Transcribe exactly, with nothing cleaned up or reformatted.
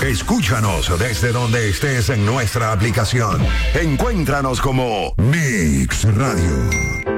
Escúchanos desde donde estés en nuestra aplicación. Encuéntranos como Mix Radio.